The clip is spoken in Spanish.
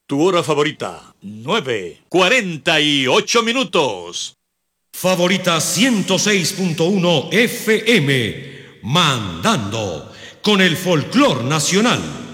Tu hora favorita, 9:48. Favorita 106.1 FM, mandando con el folclor nacional.